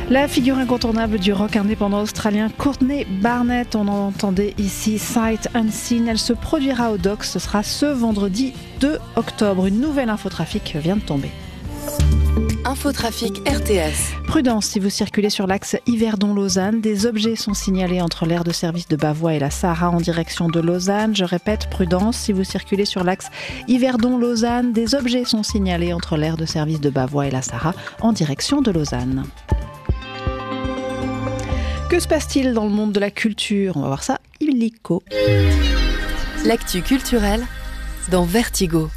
La figure incontournable du rock indépendant australien Courtney Barnett, on en entendait ici Sight Unseen. Elle se produira au Docks, ce sera ce vendredi 2 octobre. Une nouvelle infotrafic vient de tomber. Infotrafic RTS. Prudence si vous circulez sur l'axe Yverdon-Lausanne. Des objets sont signalés entre l'aire de service de Bavois et la Sahara en direction de Lausanne. Je répète, prudence si vous circulez sur l'axe Yverdon-Lausanne. Des objets sont signalés entre l'aire de service de Bavois et la Sahara en direction de Lausanne. Que se passe-t-il dans le monde de la culture ? On va voir ça illico. L'actu culturelle dans Vertigo.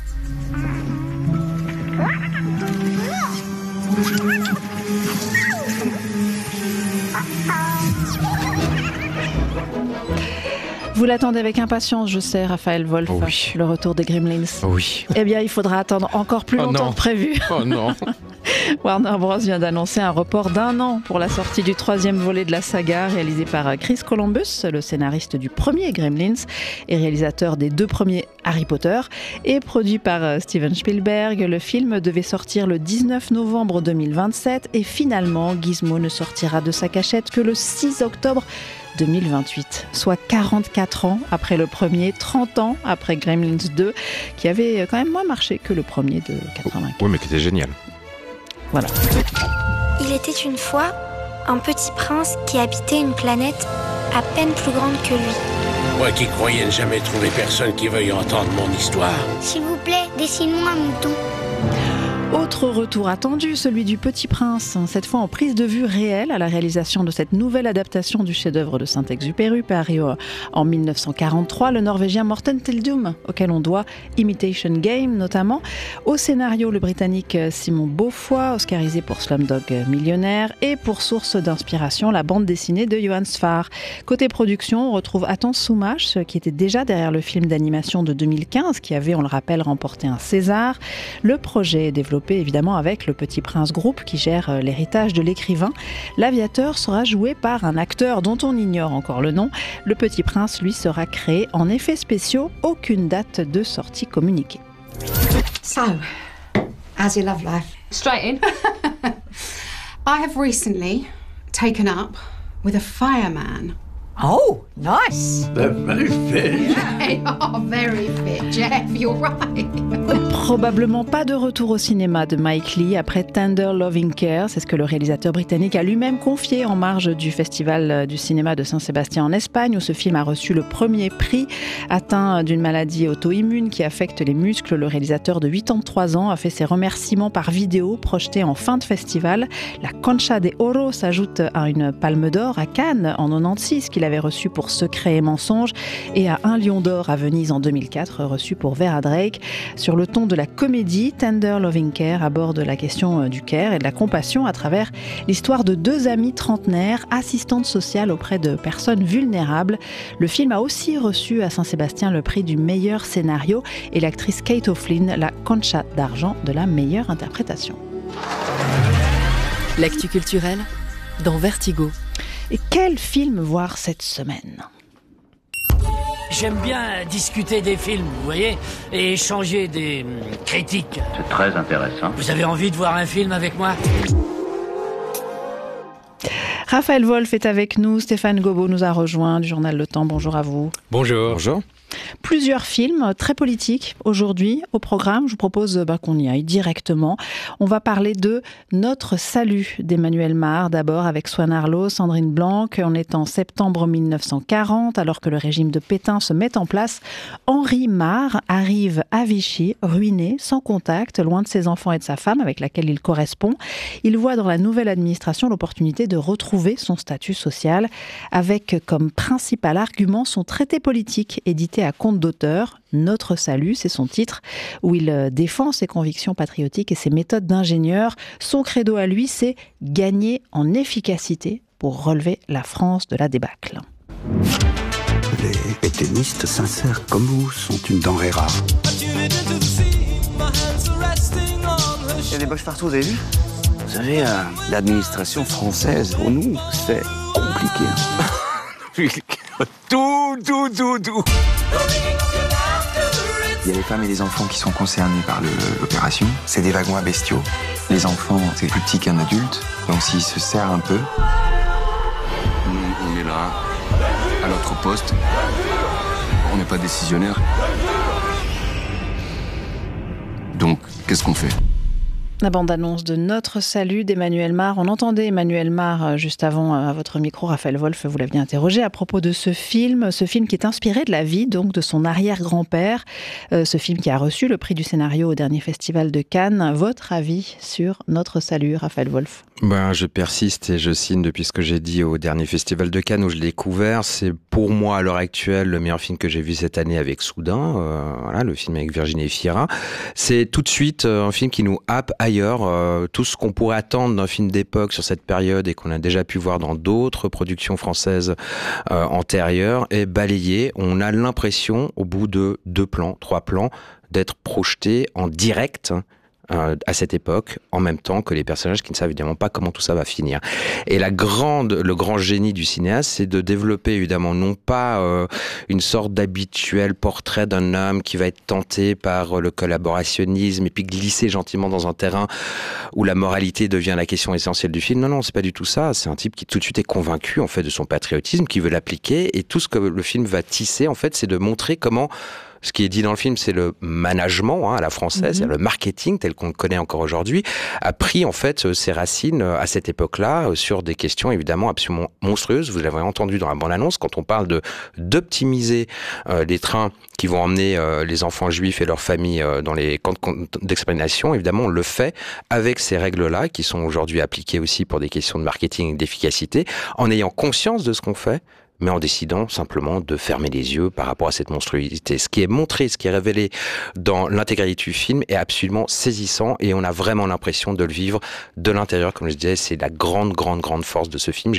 Vous l'attendez avec impatience, je sais, Raphaël Wolf, oui. Le retour des Gremlins. Oui. Eh bien, il faudra attendre encore plus longtemps que prévu. Oh non. Warner Bros vient d'annoncer un report d'1 an pour la sortie du 3e volet de la saga, réalisé par Chris Columbus, le scénariste du premier Gremlins et réalisateur des 2 premiers Harry Potter, et produit par Steven Spielberg. Le film devait sortir le 19 novembre 2027 et finalement, Gizmo ne sortira de sa cachette que le 6 octobre 2028, soit 44 ans après le premier, 30 ans après Gremlins 2, qui avait quand même moins marché que le premier de 95. Oui, mais qui était génial. Voilà. Il était une fois un petit prince qui habitait une planète à peine plus grande que lui. Moi qui croyais ne jamais trouver personne qui veuille entendre mon histoire. S'il vous plaît, dessine-moi un mouton. Autre retour attendu, celui du Petit Prince, cette fois en prise de vue réelle à la réalisation de cette nouvelle adaptation du chef-d'œuvre de Saint-Exupéry, paru en 1943, le Norvégien Morten Tyldum, auquel on doit Imitation Game notamment. Au scénario, le Britannique Simon Beaufoy, oscarisé pour Slumdog Millionnaire, et pour source d'inspiration, la bande dessinée de Johan Sfar. Côté production, on retrouve Atens Soumache, qui était déjà derrière le film d'animation de 2015, qui avait, on le rappelle, remporté un César. Le projet est développé évidemment avec le Petit Prince Group qui gère l'héritage de l'écrivain. L'aviateur sera joué par un acteur dont on ignore encore le nom. Le Petit Prince, lui, sera créé en effets spéciaux. Aucune date de sortie communiquée. So, how's your love life? Straight in. I have recently taken up with a fireman. Oh, nice. They're very fit. They are very fit, Jeff, you're right. Probablement pas de retour au cinéma de Mike Leigh après Tender Loving Care. C'est ce que le réalisateur britannique a lui-même confié en marge du Festival du cinéma de Saint-Sébastien en Espagne, où ce film a reçu le premier prix. Atteint d'une maladie auto-immune qui affecte les muscles, le réalisateur de 83 ans a fait ses remerciements par vidéo projetés en fin de festival. La Concha de Oro s'ajoute à une Palme d'Or à Cannes en 96 qu'il avait reçu pour Secret et mensonge, et à un Lion d'Or à Venise en 2004 reçu pour Vera Drake. Sur le ton de la comédie, Tender Loving Care aborde la question du care et de la compassion à travers l'histoire de 2 amies trentenaires, assistantes sociales auprès de personnes vulnérables. Le film a aussi reçu à Saint-Sébastien le prix du meilleur scénario et l'actrice Kate O'Flynn la Concha d'argent de la meilleure interprétation. L'actu culturelle dans Vertigo. Et quel film voir cette semaine ? J'aime bien discuter des films, vous voyez, et échanger des critiques. C'est très intéressant. Vous avez envie de voir un film avec moi ? Raphaël Wolf est avec nous, Stéphane Gobot nous a rejoint du journal Le Temps. Bonjour à vous. Bonjour. Bonjour. Plusieurs films très politiques aujourd'hui au programme. Je vous propose qu'on y aille directement. On va parler de Notre salut d'Emmanuel Mard, d'abord avec Swan Arlo, Sandrine Blanc. On est en septembre 1940, alors que le régime de Pétain se met en place. Henri Mard arrive à Vichy, ruiné, sans contact, loin de ses enfants et de sa femme avec laquelle il correspond. Il voit dans la nouvelle administration l'opportunité de retrouver son statut social, avec comme principal argument son traité politique édité à compte d'auteur. Notre salut, c'est son titre, où il défend ses convictions patriotiques et ses méthodes d'ingénieur. Son credo à lui, c'est gagner en efficacité pour relever la France de la débâcle. Les pétainistes sincères comme vous sont une denrée rare. Il y a des boches partout, vous avez vu ? Vous savez, l'administration française, pour nous, c'est compliqué. Tout. Il y a les femmes et les enfants qui sont concernés par l'opération. C'est des wagons à bestiaux. Les enfants, c'est plus petit qu'un adulte, donc s'ils se serrent un peu. Nous, on est là, à notre poste. On n'est pas décisionnaire. Donc, qu'est-ce qu'on fait ? La bande-annonce de Notre Salut d'Emmanuel Mar. On entendait Emmanuel Mar juste avant à votre micro. Raphaël Wolf, vous l'aviez interrogé à propos de ce film qui est inspiré de la vie donc de son arrière-grand-père. Ce film qui a reçu le prix du scénario au dernier festival de Cannes. Votre avis sur Notre Salut, Raphaël Wolf ? Je persiste et je signe depuis ce que j'ai dit au dernier festival de Cannes où je l'ai découvert. C'est pour moi à l'heure actuelle le meilleur film que j'ai vu cette année avec Soudain. Le film avec Virginie Efira. C'est tout de suite un film qui nous happe ailleurs. Tout ce qu'on pourrait attendre d'un film d'époque sur cette période et qu'on a déjà pu voir dans d'autres productions françaises antérieures est balayé. On a l'impression, au bout de 2 plans, 3 plans, d'être projeté en direct à cette époque, en même temps que les personnages qui ne savent évidemment pas comment tout ça va finir. Et le grand génie du cinéaste, c'est de développer évidemment non pas une sorte d'habituel portrait d'un homme qui va être tenté par le collaborationnisme et puis glisser gentiment dans un terrain où la moralité devient la question essentielle du film. Non, c'est pas du tout ça. C'est un type qui tout de suite est convaincu en fait de son patriotisme, qui veut l'appliquer, et tout ce que le film va tisser en fait, c'est de montrer comment ce qui est dit dans le film, c'est le management à la française, c'est le marketing tel qu'on le connaît encore aujourd'hui, a pris en fait ses racines à cette époque-là sur des questions évidemment absolument monstrueuses. Vous l'avez entendu dans la bande-annonce, quand on parle d'optimiser les trains qui vont emmener les enfants juifs et leurs familles dans les camps d'extermination, évidemment on le fait avec ces règles-là qui sont aujourd'hui appliquées aussi pour des questions de marketing et d'efficacité, en ayant conscience de ce qu'on fait, mais en décidant simplement de fermer les yeux par rapport à cette monstruosité. Ce qui est montré, ce qui est révélé dans l'intégralité du film est absolument saisissant et on a vraiment l'impression de le vivre de l'intérieur. Comme je disais, c'est la grande force de ce film.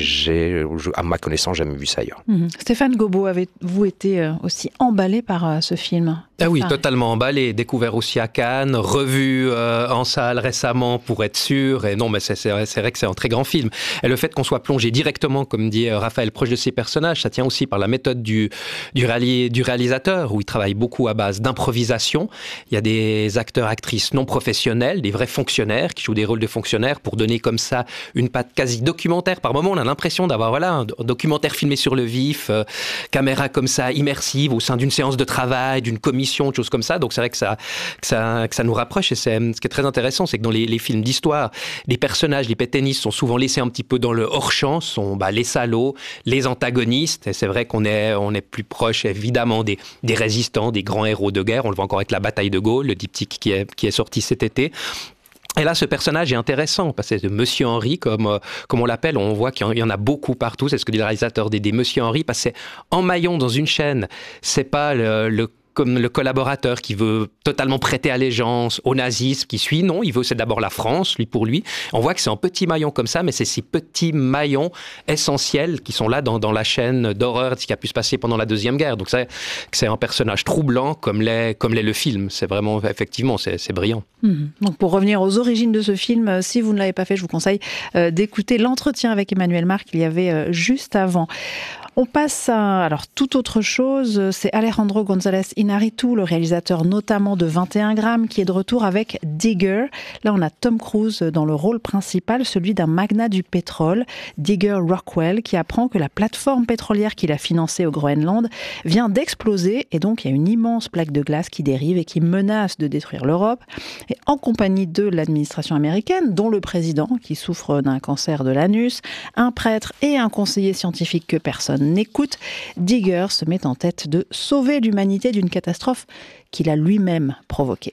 À ma connaissance, jamais vu ça ailleurs. Stéphane Gobot, avez-vous été aussi emballé par ce film ? Ah oui, totalement emballé, découvert aussi à Cannes, revu en salle récemment pour être sûr, et non, mais c'est vrai que c'est un très grand film. Et le fait qu'on soit plongé directement, comme dit Raphaël, proche de ses personnages, ça tient aussi par la méthode du réalisateur, où il travaille beaucoup à base d'improvisation. Il y a des acteurs, actrices non professionnels, des vrais fonctionnaires, qui jouent des rôles de fonctionnaires, pour donner comme ça une patte quasi documentaire. Par moment, on a l'impression d'avoir un documentaire filmé sur le vif, caméra comme ça, immersive, au sein d'une séance de travail, d'une commission, de choses comme ça. Donc c'est vrai que ça nous rapproche, et ce qui est très intéressant, c'est que dans les films d'histoire, les personnages, les pétainistes sont souvent laissés un petit peu dans le hors-champ, sont les salauds, les antagonistes, et c'est vrai qu'on est plus proche évidemment des résistants, des grands héros de guerre. On le voit encore avec la bataille de Gaulle, le diptyque qui est sorti cet été. Et là, ce personnage est intéressant, parce que c'est Monsieur Henri, comme on l'appelle. On voit qu'il y en a beaucoup partout. C'est ce que dit le réalisateur des Monsieur Henri, parce que c'est en maillon dans une chaîne. C'est pas comme le collaborateur qui veut totalement prêter allégeance au nazisme, qui suit. Non, c'est d'abord la France, lui pour lui. On voit que c'est un petit maillon comme ça, mais c'est ces petits maillons essentiels qui sont là dans la chaîne d'horreur, ce qui a pu se passer pendant la Deuxième Guerre. Donc c'est un personnage troublant comme l'est le film. C'est vraiment, effectivement, c'est brillant. Donc pour revenir aux origines de ce film, si vous ne l'avez pas fait, je vous conseille d'écouter l'entretien avec Emmanuel Mar qu'il y avait juste avant. On passe à toute autre chose, c'est Alejandro González Iñárritu, le réalisateur notamment de 21 grammes, qui est de retour avec Digger. Là, on a Tom Cruise dans le rôle principal, celui d'un magnat du pétrole, Digger Rockwell, qui apprend que la plateforme pétrolière qu'il a financée au Groenland vient d'exploser, et donc il y a une immense plaque de glace qui dérive et qui menace de détruire l'Europe. Et en compagnie de l'administration américaine, dont le président, qui souffre d'un cancer de l'anus, un prêtre et un conseiller scientifique que personne n'écoute, Digger se met en tête de sauver l'humanité d'une catastrophe qu'il a lui-même provoquée.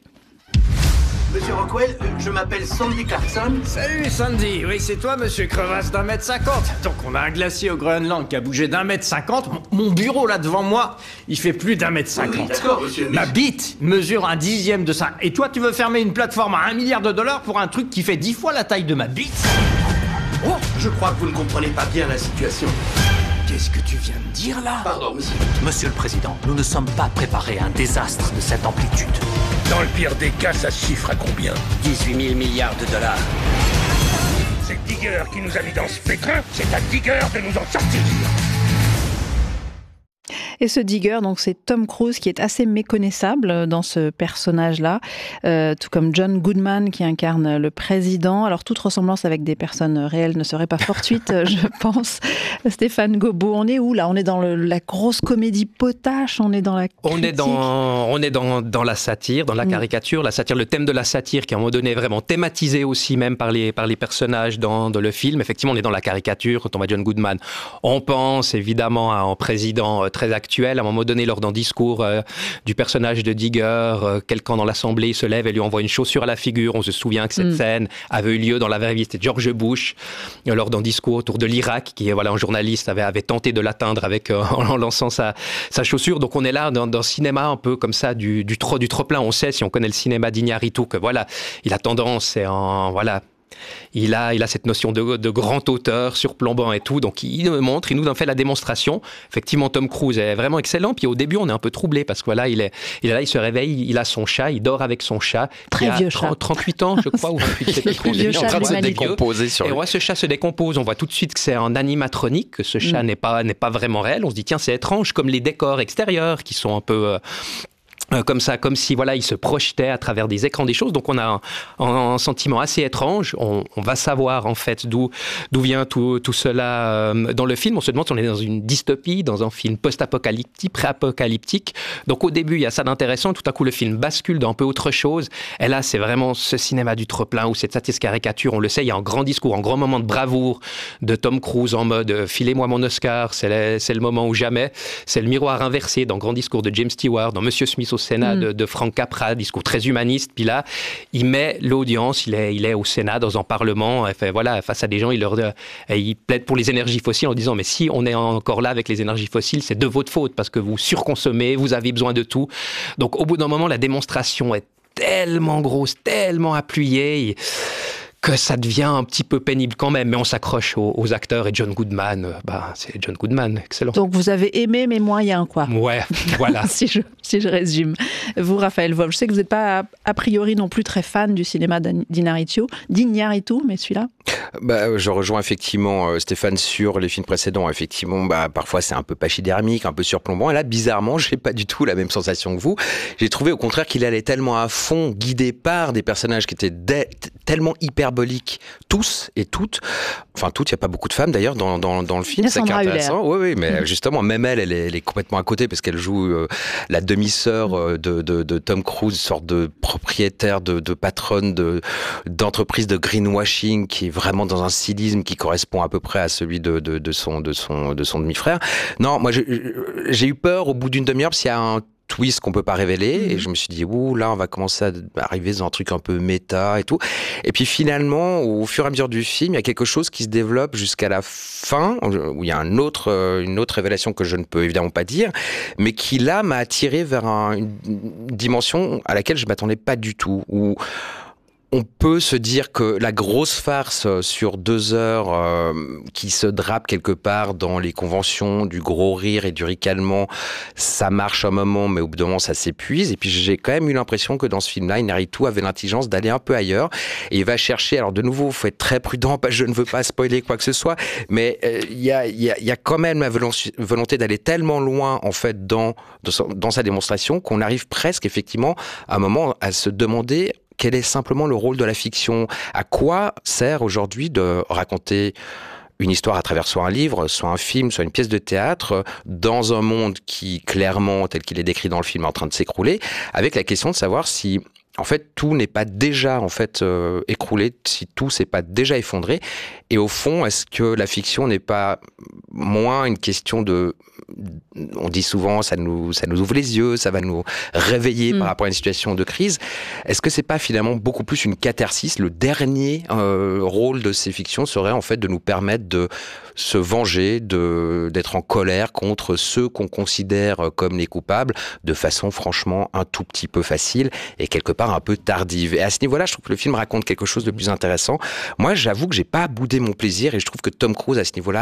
Monsieur Rockwell, je m'appelle Sandy Clarkson. Salut Sandy, oui c'est toi monsieur crevasse d'1m50. Donc on a un glacier au Groenland qui a bougé d'1m50. Mon bureau là devant moi, il fait plus d'1m50. Oui, d'accord monsieur. Ma bite mesure 1/10 de ça. Et toi tu veux fermer une plateforme à $1 milliard pour un truc qui fait 10 fois la taille de ma bite? Oh, je crois que vous ne comprenez pas bien la situation. Qu'est-ce que tu viens de dire là? Pardon, monsieur. Monsieur le Président, nous ne sommes pas préparés à un désastre de cette amplitude. Dans le pire des cas, ça se chiffre à combien? 18 000 milliards de dollars. C'est Digger qui nous a mis dans ce pétrin, c'est à Digger de nous en sortir. Et ce Digger, donc c'est Tom Cruise qui est assez méconnaissable dans ce personnage-là, tout comme John Goodman qui incarne le président. Alors toute ressemblance avec des personnes réelles ne serait pas fortuite, je pense. Stéphane Gobot, on est où là ? On est dans la grosse comédie potache, on est dans la critique. On est dans la satire, dans la caricature, la satire, le thème de la satire qui à un moment donné est vraiment thématisé aussi même par les personnages dans le film. Effectivement, on est dans la caricature quand on voit John Goodman. On pense évidemment à un président très actuel. À un moment donné, lors d'un discours du personnage de Digger, quelqu'un dans l'Assemblée se lève et lui envoie une chaussure à la figure. On se souvient que cette scène avait eu lieu dans la vraie vie. C'était George Bush, lors d'un discours autour de l'Irak, qui un journaliste avait tenté de l'atteindre en lançant sa chaussure. Donc on est là dans un cinéma un peu comme ça, du trop-plein. On sait, si on connaît le cinéma d'Iñárritu, que voilà, il a tendance, il a cette notion de grand auteur surplombant et tout, donc il nous en fait la démonstration. Effectivement, Tom Cruise est vraiment excellent. Puis au début, on est un peu troublé parce que voilà, il est là, il se réveille, il a son chat, il dort avec son chat. Très vieux chat. 38 ans, je crois, ou 28. Il est en train de se décomposer sur lui. Et ce chat se décompose. On voit tout de suite que c'est un animatronique, que ce chat n'est pas vraiment réel. On se dit tiens, c'est étrange, comme les décors extérieurs qui sont un peu comme ça, comme si il se projetait à travers des écrans des choses. Donc on a un sentiment assez étrange. On va savoir en fait d'où vient tout cela dans le film. On se demande si on est dans une dystopie, dans un film post-apocalyptique, pré-apocalyptique. Donc au début il y a ça d'intéressant. Tout à coup le film bascule dans un peu autre chose. Et là c'est vraiment ce cinéma du trop-plein où cette satire caricature, on le sait, il y a un grand discours, un grand moment de bravoure de Tom Cruise en mode filez-moi mon Oscar, c'est le moment ou jamais. C'est le miroir inversé dans le grand discours de James Stewart, dans Monsieur Smith au Sénat de Frank Capra, discours très humaniste. Puis là, il met l'audience, il est au Sénat, dans un parlement, face à des gens, il plaide pour les énergies fossiles en disant mais si on est encore là avec les énergies fossiles, c'est de votre faute parce que vous surconsommez, vous avez besoin de tout. Donc au bout d'un moment, la démonstration est tellement grosse, tellement appuyée que ça devient un petit peu pénible quand même, mais on s'accroche aux acteurs. Et John Goodman, c'est John Goodman, excellent. Donc vous avez aimé mais moyen, quoi. Ouais, voilà. si je résume. Vous, Raphaël Wolf, je sais que vous n'êtes pas a priori non plus très fan du cinéma d'Iñárritu, mais celui-là. Je rejoins effectivement Stéphane sur les films précédents. Effectivement, parfois c'est un peu pachydermique, un peu surplombant. Et là, bizarrement, j'ai pas du tout la même sensation que vous. J'ai trouvé au contraire qu'il allait tellement à fond, guidé par des personnages qui étaient tellement hyperboliques, tous et toutes. Enfin, toutes, il n'y a pas beaucoup de femmes d'ailleurs dans le film. C'est intéressant. Oui, mais justement, même elle est complètement à côté parce qu'elle joue la demi-sœur de Tom Cruise, une sorte de propriétaire, de patronne d'entreprise de greenwashing qui est vraiment dans un stylisme qui correspond à peu près à celui de son demi-frère. Non, moi j'ai eu peur au bout d'une demi-heure parce qu'il y a un twist qu'on peut pas révéler et je me suis dit là on va commencer à arriver dans un truc un peu méta et tout, et puis finalement au fur et à mesure du film il y a quelque chose qui se développe jusqu'à la fin où il y a une autre révélation que je ne peux évidemment pas dire, mais qui là m'a attiré vers une dimension à laquelle je m'attendais pas du tout, où on peut se dire que la grosse farce sur 2 heures qui se drape quelque part dans les conventions du gros rire et du ricanement, ça marche un moment, mais au bout d'un moment, ça s'épuise. Et puis j'ai quand même eu l'impression que dans ce film-là, Iñárritu avait l'intelligence d'aller un peu ailleurs. Et il va chercher, alors de nouveau, il faut être très prudent, je ne veux pas spoiler quoi que ce soit, mais il y a quand même la volonté d'aller tellement loin, en fait, dans sa démonstration, qu'on arrive presque, effectivement, à un moment, à se demander quel est simplement le rôle de la fiction. À quoi sert aujourd'hui de raconter une histoire à travers soit un livre, soit un film, soit une pièce de théâtre, dans un monde qui, clairement, tel qu'il est décrit dans le film, est en train de s'écrouler, avec la question de savoir si, en fait, tout n'est pas déjà, écroulé, si tout s'est pas déjà effondré. Et au fond, est-ce que la fiction n'est pas moins une question de... On dit souvent, ça nous ouvre les yeux, ça va nous réveiller par rapport à une situation de crise. Est-ce que c'est pas finalement beaucoup plus une catharsis? Le dernier rôle de ces fictions serait en fait de nous permettre de se venger, d'être en colère contre ceux qu'on considère comme les coupables, de façon franchement un tout petit peu facile et quelque part un peu tardive. Et à ce niveau-là, je trouve que le film raconte quelque chose de plus intéressant. Moi, j'avoue que j'ai pas boudé mon plaisir et je trouve que Tom Cruise à ce niveau-là est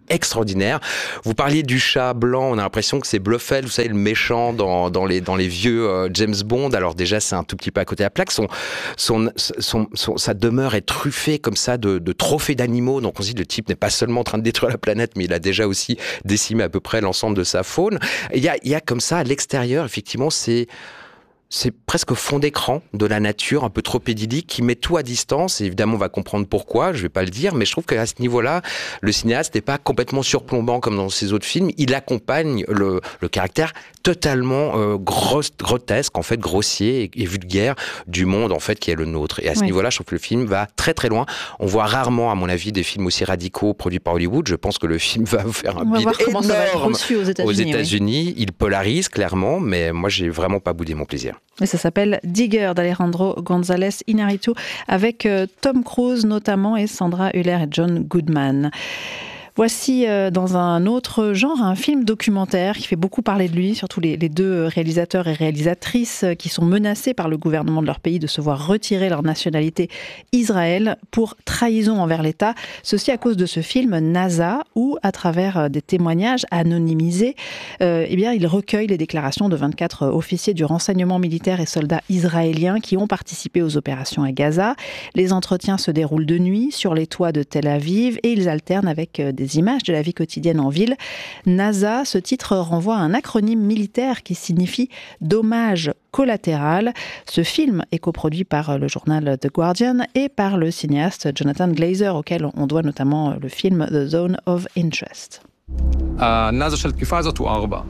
extraordinaire. Vous parliez du chat blanc, on a l'impression que c'est Blofeld, vous savez, le méchant dans les vieux James Bond. Alors déjà, c'est un tout petit peu à côté de la plaque. Sa demeure est truffée comme ça de trophées d'animaux. Donc on se dit, le type n'est pas seulement en train de détruire la planète, mais il a déjà aussi décimé à peu près l'ensemble de sa faune. Il y a comme ça, à l'extérieur, effectivement, c'est presque fond d'écran de la nature, un peu trop idyllique, qui met tout à distance. Et évidemment, on va comprendre pourquoi, je vais pas le dire, mais je trouve qu'à ce niveau-là, le cinéaste n'est pas complètement surplombant comme dans ses autres films. Il accompagne le caractère totalement grotesque, en fait, grossier et vulgaire du monde, en fait, qui est le nôtre. Et à ce niveau-là, je trouve que le film va très très loin. On voit rarement, à mon avis, des films aussi radicaux produits par Hollywood. Je pense que le film va faire un bid énorme aux États-Unis. Il polarise, clairement, mais moi, j'ai vraiment pas boudé mon plaisir. Et ça s'appelle Digger d'Alejandro González Iñárritu avec Tom Cruise notamment et Sandra Hüller et John Goodman. Voici dans un autre genre un film documentaire qui fait beaucoup parler de lui, surtout les deux réalisateurs et réalisatrices qui sont menacés par le gouvernement de leur pays de se voir retirer leur nationalité Israël pour trahison envers l'État. Ceci à cause de ce film NASA où, à travers des témoignages anonymisés, il recueille les déclarations de 24 officiers du renseignement militaire et soldats israéliens qui ont participé aux opérations à Gaza. Les entretiens se déroulent de nuit sur les toits de Tel Aviv et ils alternent avec des images de la vie quotidienne en ville. NASA, ce titre renvoie à un acronyme militaire qui signifie dommage collatéral. Ce film est coproduit par le journal The Guardian et par le cinéaste Jonathan Glazer, auquel on doit notamment le film The Zone of Interest. הנאזה של התקיפה הזאת הוא 4.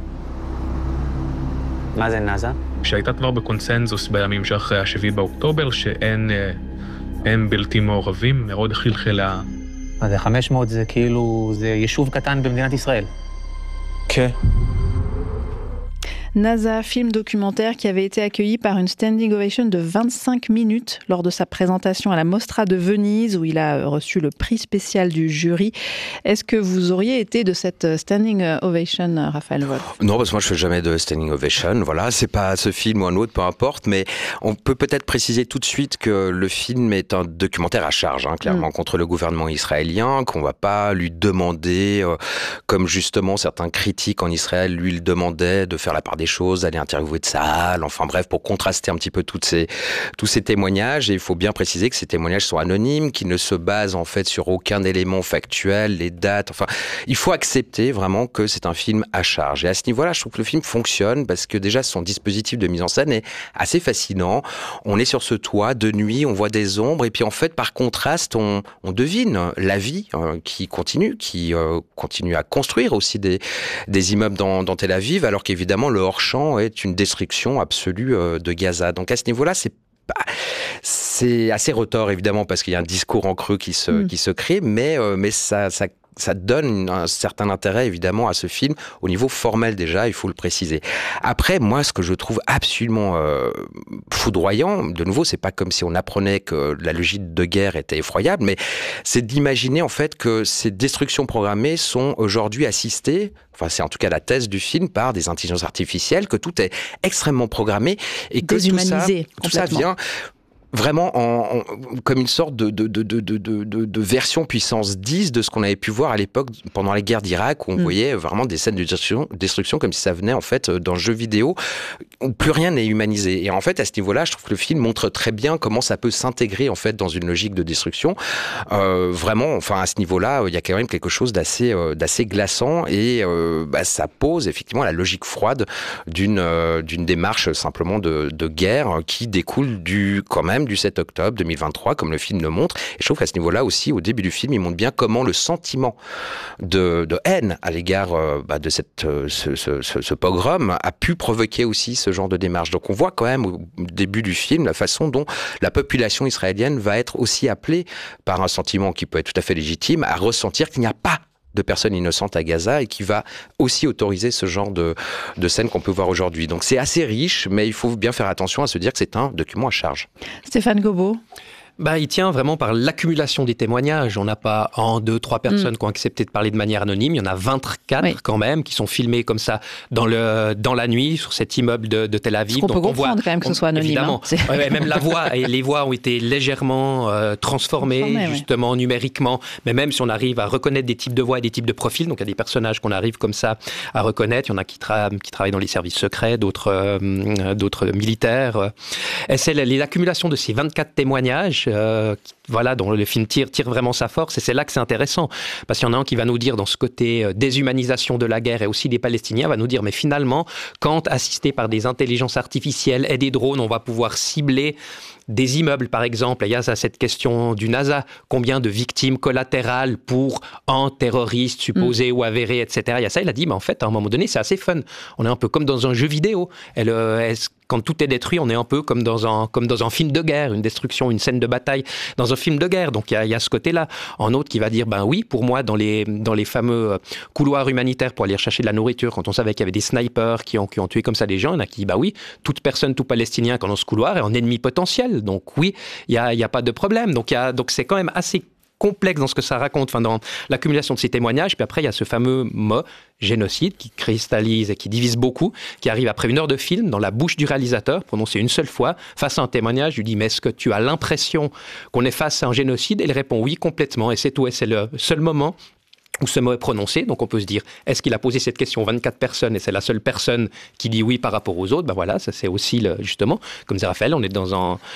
מה זה נאזה? שהייתה כבר בקונצנזוס בימים שאחרי ה-7 באוקטובר, שאין בלתי מעורבים, מאוד חלחלה. מה זה 500 זה כאילו, זה יישוב קטן במדינת ישראל. כן. NASA, film documentaire qui avait été accueilli par une standing ovation de 25 minutes lors de sa présentation à la Mostra de Venise où il a reçu le prix spécial du jury. Est-ce que vous auriez été de cette standing ovation, Raphaël Wolf ? Non, parce que moi je fais jamais de standing ovation. Voilà, c'est pas ce film ou un autre, peu importe. Mais on peut peut-être préciser tout de suite que le film est un documentaire à charge, clairement, contre le gouvernement israélien, qu'on va pas lui demander, comme justement certains critiques en Israël lui le demandaient, de faire la part des choses, d'aller interviewer de Tsahal, enfin bref, pour contraster un petit peu tous ces témoignages. Et il faut bien préciser que ces témoignages sont anonymes, qui ne se basent en fait sur aucun élément factuel, les dates, enfin, il faut accepter vraiment que c'est un film à charge. Et à ce niveau-là, je trouve que le film fonctionne parce que déjà son dispositif de mise en scène est assez fascinant. On est sur ce toit de nuit, on voit des ombres et puis en fait, par contraste, on devine la vie qui continue à construire aussi des immeubles dans Tel Aviv, alors qu'évidemment le hors-champ est une destruction absolue de Gaza. Donc à ce niveau-là, c'est assez retors évidemment parce qu'il y a un discours en creux qui se crée, mais ça donne un certain intérêt évidemment à ce film au niveau formel déjà, il faut le préciser. Après, moi, ce que je trouve absolument foudroyant, de nouveau, c'est pas comme si on apprenait que la logique de guerre était effroyable, mais c'est d'imaginer en fait que ces destructions programmées sont aujourd'hui assistées, enfin c'est en tout cas la thèse du film, par des intelligences artificielles, que tout est extrêmement programmé et que tout ça vient vraiment comme une sorte de version puissance 10 de ce qu'on avait pu voir à l'époque pendant la guerre d'Irak où on voyait vraiment des scènes de destruction comme si ça venait en fait d'un jeu vidéo où plus rien n'est humanisé. Et en fait à ce niveau-là, je trouve que le film montre très bien comment ça peut s'intégrer en fait dans une logique de destruction. Vraiment, enfin à ce niveau-là, il y a quand même quelque chose d'assez glaçant et ça pose effectivement la logique froide d'une démarche simplement de guerre qui découle du 7 octobre 2023, comme le film le montre. Et je trouve qu'à ce niveau-là aussi, au début du film, il montre bien comment le sentiment de haine à l'égard de ce pogrom a pu provoquer aussi ce genre de démarche. Donc on voit quand même au début du film la façon dont la population israélienne va être aussi appelée par un sentiment qui peut être tout à fait légitime à ressentir qu'il n'y a pas de personnes innocentes à Gaza et qui va aussi autoriser ce genre de scène qu'on peut voir aujourd'hui. Donc c'est assez riche, mais il faut bien faire attention à se dire que c'est un document à charge. Stéphane Gobot. Il tient vraiment par l'accumulation des témoignages. On n'a pas 1, 2, 3 personnes qui ont accepté de parler de manière anonyme. Il y en a 24 quand même qui sont filmés comme ça dans la nuit sur cet immeuble de Tel Aviv. On peut comprendre quand même que ce soit anonyme. Évidemment. Même la voix et les voix ont été légèrement transformées justement numériquement. Mais même si on arrive à reconnaître des types de voix et des types de profils, donc il y a des personnages qu'on arrive comme ça à reconnaître. Il y en a qui travaillent dans les services secrets, d'autres militaires. Et c'est les accumulations de ces 24 témoignages dont le film tire vraiment sa force, et c'est là que c'est intéressant, parce qu'il y en a un qui va nous dire dans ce côté déshumanisation de la guerre et aussi des Palestiniens, va nous dire mais finalement quand assisté par des intelligences artificielles et des drones, on va pouvoir cibler des immeubles par exemple, et il y a cette question du NASA, combien de victimes collatérales pour un terroriste supposé ou avéré, etc. Il y a ça, il a dit mais en fait à un moment donné c'est assez fun, on est un peu comme dans un jeu vidéo, quand tout est détruit, on est un peu comme dans un film de guerre, une destruction, une scène de bataille dans un film de guerre. Donc il y a ce côté-là. Un autre qui va dire, oui, pour moi, dans les fameux couloirs humanitaires pour aller chercher de la nourriture, quand on savait qu'il y avait des snipers qui ont tué comme ça des gens, il y en a qui, oui, toute personne, tout Palestinien qui est dans ce couloir est un ennemi potentiel. Donc oui, il y a pas de problème. Donc c'est quand même assez complexe dans ce que ça raconte, dans l'accumulation de ces témoignages. Puis après, il y a ce fameux mot génocide qui cristallise et qui divise beaucoup, qui arrive après 1 heure de film dans la bouche du réalisateur, prononcé une seule fois, face à un témoignage. Je lui dis, mais est-ce que tu as l'impression qu'on est face à un génocide? Et il répond oui, complètement. Et c'est tout. Et c'est le seul moment où ce mot est prononcé. Donc on peut se dire, est-ce qu'il a posé cette question aux 24 personnes et c'est la seule personne qui dit oui par rapport aux autres? Ça c'est aussi justement, comme disait Raphaël, on est dans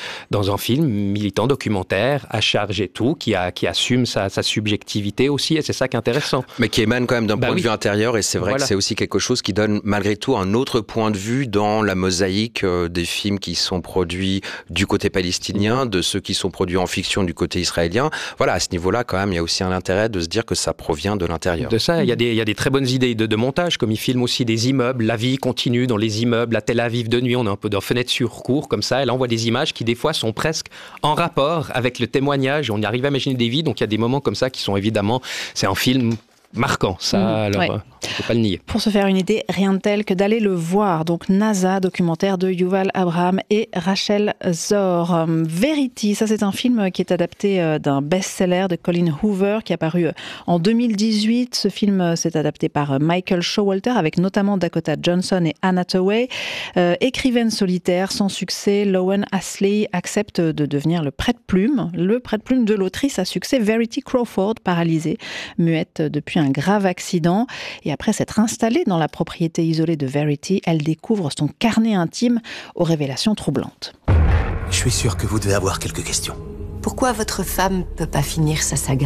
un film militant, documentaire, à charge et tout, qui assume sa subjectivité aussi, et c'est ça qui est intéressant. Mais qui émane quand même d'un point de vue intérieur, et c'est vrai que c'est aussi quelque chose qui donne malgré tout un autre point de vue dans la mosaïque des films qui sont produits du côté palestinien, de ceux qui sont produits en fiction du côté israélien. À ce niveau-là quand même, il y a aussi un intérêt de se dire que ça provient de l'intérieur. De ça, il y a des très bonnes idées de montage, comme il filme aussi des immeubles, la vie continue dans les immeubles, à Tel Aviv de nuit, on est un peu dans fenêtre sur cour, comme ça, et là on voit des images qui des fois sont presque en rapport avec le témoignage, on y arrive à imaginer des vies, donc il y a des moments comme ça qui sont évidemment, c'est un film marquant, ça, alors on ne peut pas le nier. Pour se faire une idée, rien de tel que d'aller le voir. Donc NASA, documentaire de Yuval Abraham et Rachel Zor. Verity, ça c'est un film qui est adapté d'un best-seller de Colin Hoover qui est apparu en 2018. Ce film s'est adapté par Michael Showalter avec notamment Dakota Johnson et Anna Thaoué. Écrivaine solitaire, sans succès, Lowen Astley accepte de devenir le prête-plume de l'autrice à succès Verity Crawford, paralysée, muette depuis un grave accident. Et après s'être installée dans la propriété isolée de Verity, elle découvre son carnet intime aux révélations troublantes. Je suis sûr que vous devez avoir quelques questions. Pourquoi votre femme peut pas finir sa saga?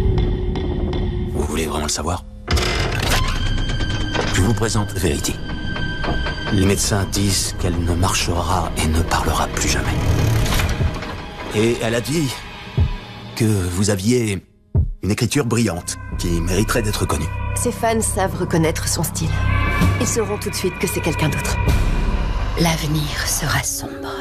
Vous voulez vraiment le savoir? Je vous présente Verity. Les médecins disent qu'elle ne marchera et ne parlera plus jamais. Et elle a dit que vous aviez une écriture brillante qui mériterait d'être connue. Ses fans savent reconnaître son style. Ils sauront tout de suite que c'est quelqu'un d'autre. L'avenir sera sombre.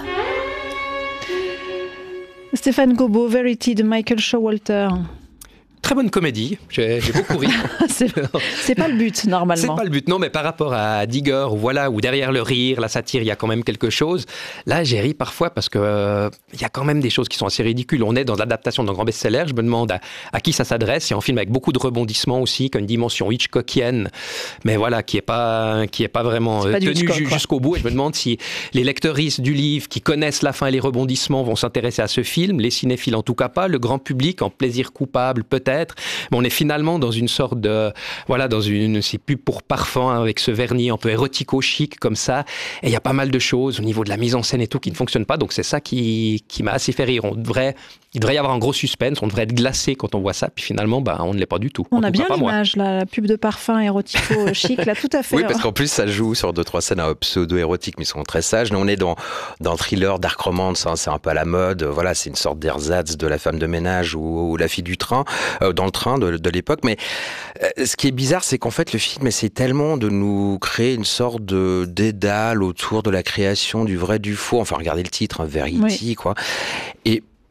Stéphane Gobo, Verity de Michael Showalter. Très bonne comédie, j'ai beaucoup ri. c'est pas le but, normalement. C'est pas le but, non, mais par rapport à Digger, où derrière le rire, la satire, il y a quand même quelque chose. Là, j'ai ri parfois parce que il y a quand même des choses qui sont assez ridicules. On est dans l'adaptation d'un grand best-seller, je me demande à qui ça s'adresse. C'est un film avec beaucoup de rebondissements aussi, qui a une dimension Hitchcockienne, mais qui est pas vraiment tenu jusqu'au bout. Et je me demande si les lecteuristes du livre qui connaissent la fin et les rebondissements vont s'intéresser à ce film, les cinéphiles en tout cas pas, le grand public en plaisir coupable peut-être. Mais on est finalement dans une sorte de c'est plus pour parfum avec ce vernis un peu érotico-chic comme ça, et il y a pas mal de choses au niveau de la mise en scène et tout qui ne fonctionnent pas, donc c'est ça qui m'a assez fait rire. Il devrait y avoir un gros suspense, on devrait être glacé quand on voit ça, puis finalement on ne l'est pas du tout. On a bien l'image, la pub de parfum érotico-chic, là, tout à fait. Oui, parce qu'en plus ça joue sur 2-3 scènes pseudo-érotiques, mais ils sont très sages. Nous on est dans thriller, dark romance, c'est un peu à la mode, c'est une sorte d'ersatz de La femme de ménage ou La fille du train, dans le train de l'époque. Mais ce qui est bizarre, c'est qu'en fait le film essaie tellement de nous créer une sorte de dédale autour de la création du vrai du faux. Enfin, regardez le titre, Verity, quoi. Et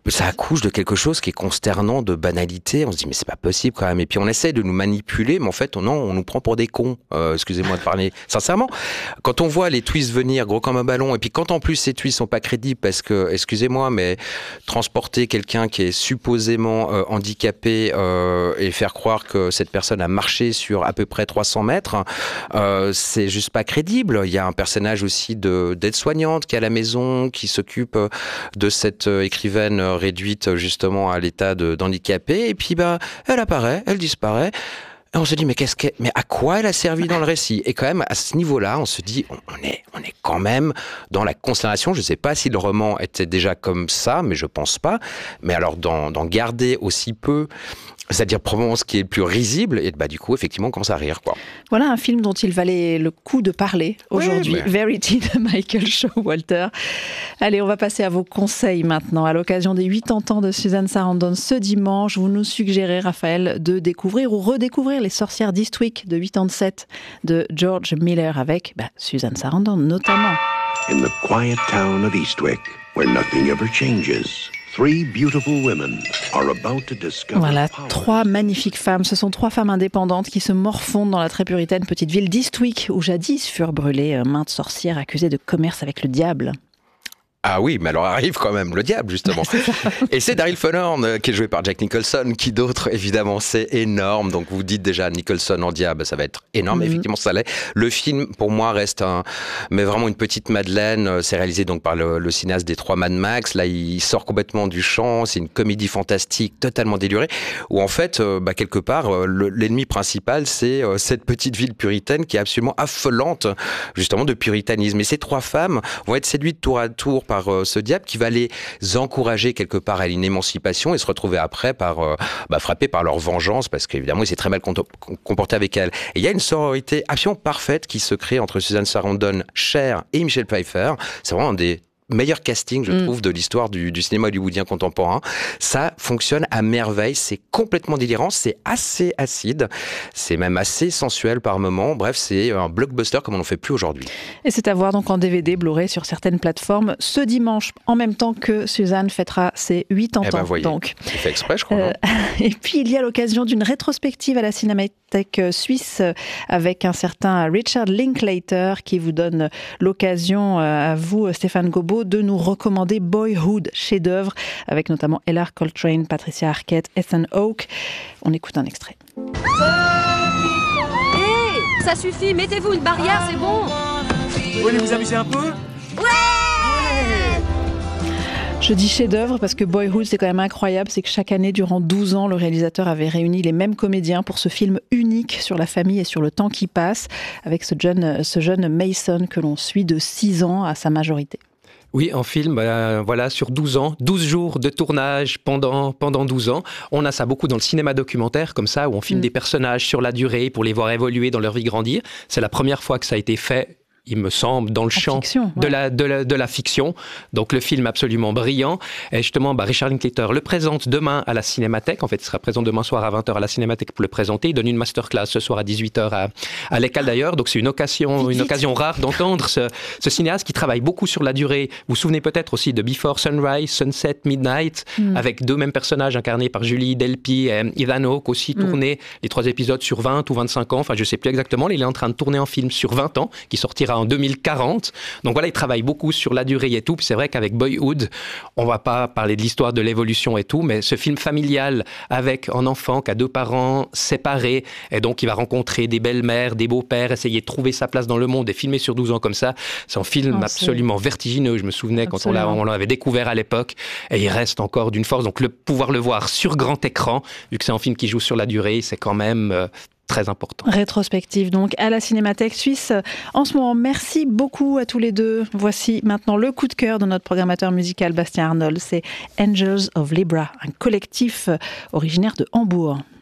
ça accouche de quelque chose qui est consternant, de banalité. On se dit mais c'est pas possible quand même. Et puis on essaie de nous manipuler, mais en fait on nous prend pour des cons. Excusez-moi de parler sincèrement. Quand on voit les twists venir gros comme un ballon, et puis quand en plus ces twists sont pas crédibles parce que, excusez-moi, mais transporter quelqu'un qui est supposément handicapé et faire croire que cette personne a marché sur à peu près 300 mètres, c'est juste pas crédible. Il y a un personnage aussi d'aide-soignante qui est à la maison, qui s'occupe de cette écrivaine réduite justement à l'état d'handicapé, et puis elle apparaît, elle disparaît. Et on se dit mais à quoi elle a servi dans le récit? Et quand même à ce niveau-là, on se dit on est quand même dans la consternation. Je ne sais pas si le roman était déjà comme ça, mais je pense pas. Mais alors d'en garder aussi peu, c'est-à-dire probablement ce qui est le plus risible, et du coup, effectivement, on commence à rire, quoi. Voilà un film dont il valait le coup de parler aujourd'hui. Oui, mais... Verity de Michael Showalter. Allez, on va passer à vos conseils maintenant. À l'occasion des 80 ans de Susan Sarandon ce dimanche, vous nous suggérez, Raphaël, de découvrir ou redécouvrir Les Sorcières d'Eastwick de 87 de George Miller avec Susan Sarandon notamment. In the quiet town of Eastwick, where nothing ever changes. Voilà, 3 magnifiques femmes. Ce sont 3 femmes indépendantes qui se morfondent dans la très puritaine petite ville d'Eastwick, où jadis furent brûlées maintes sorcières accusées de commerce avec le diable. Ah oui, mais alors arrive quand même le diable, justement. Et c'est Daryl Fenhorn qui est joué par Jack Nicholson, qui d'autre, évidemment, c'est énorme. Donc vous dites déjà Nicholson en diable, ça va être énorme, effectivement ça l'est. Le film, pour moi, reste mais vraiment une petite madeleine. C'est réalisé donc par le cinéaste des 3 Mad Max. Là, il sort complètement du champ, c'est une comédie fantastique, totalement délurée, où en fait, quelque part, l'ennemi principal, c'est cette petite ville puritaine qui est absolument affolante, justement, de puritanisme. Et ces 3 femmes vont être séduites tour à tour par ce diable qui va les encourager quelque part à une émancipation et se retrouver après frappés par leur vengeance parce qu'évidemment il s'est très mal comporté avec elle. Et il y a une sororité absolument parfaite qui se crée entre Susan Sarandon, Cher et Michelle Pfeiffer. C'est vraiment un des meilleur casting, je trouve, de l'histoire du cinéma hollywoodien contemporain. Ça fonctionne à merveille, c'est complètement délirant, c'est assez acide, c'est même assez sensuel par moments. Bref, c'est un blockbuster comme on n'en fait plus aujourd'hui. Et c'est à voir donc en DVD, Blu-ray sur certaines plateformes ce dimanche, en même temps que Suzanne fêtera ses 80 ans. Voyez, donc. C'est fait exprès, je crois. Et puis, il y a l'occasion d'une rétrospective à la Cinémathèque suisse avec un certain Richard Linklater qui vous donne l'occasion, à vous, Stéphane Gobot, de nous recommander Boyhood, chef-d'œuvre, avec notamment Ella Coltrane, Patricia Arquette, Ethan Hawke. On écoute un extrait. Hé, ça suffit, mettez-vous une barrière, c'est bon. Vous voulez vous amuser un peu? Ouais! Je dis chef-d'œuvre parce que Boyhood, c'est quand même incroyable. C'est que chaque année, durant 12 ans, le réalisateur avait réuni les mêmes comédiens pour ce film unique sur la famille et sur le temps qui passe, avec ce jeune Mason que l'on suit de 6 ans à sa majorité. Oui, en film, sur 12 ans, 12 jours de tournage pendant 12 ans. On a ça beaucoup dans le cinéma documentaire, comme ça, où on filme des personnages sur la durée pour les voir évoluer dans leur vie grandir. C'est la première fois que ça a été fait, il me semble, dans le champ de la fiction. Donc le film absolument brillant. Et justement, Richard Linklater le présente demain à la Cinémathèque. En fait, il sera présent demain soir à 20h à la Cinémathèque pour le présenter. Il donne une masterclass ce soir à 18h à l'École d'ailleurs. Donc c'est une occasion rare d'entendre ce cinéaste qui travaille beaucoup sur la durée. Vous vous souvenez peut-être aussi de Before Sunrise, Sunset, Midnight, avec 2 mêmes personnages incarnés par Julie Delpy et Ethan Hawke, aussi tourné les 3 épisodes sur 20 ou 25 ans. Enfin, je ne sais plus exactement. Il est en train de tourner un film sur 20 ans qui sortira en 2040. Donc voilà, il travaille beaucoup sur la durée et tout. Puis c'est vrai qu'avec Boyhood, on va pas parler de l'histoire de l'évolution et tout, mais ce film familial avec un enfant qui a 2 parents séparés et donc il va rencontrer des belles-mères, des beaux-pères, essayer de trouver sa place dans le monde et filmer sur 12 ans comme ça, c'est un film absolument vertigineux. Je me souvenais quand on l'avait découvert à l'époque et il reste encore d'une force. Donc pouvoir le voir sur grand écran, vu que c'est un film qui joue sur la durée, c'est quand même très important. Rétrospective donc à la Cinémathèque suisse en ce moment. Merci beaucoup à tous les deux. Voici maintenant le coup de cœur de notre programmateur musical Bastien Arnold. C'est Angels of Libra, un collectif originaire de Hambourg.